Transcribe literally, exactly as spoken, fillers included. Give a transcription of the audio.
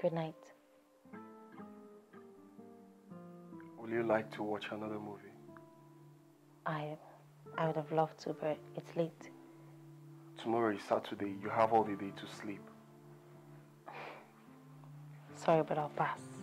Good night. Will you like to watch another movie? I, I would have loved to, but it's late. Tomorrow is Saturday. You have all the day to sleep. Sorry, but I'll pass.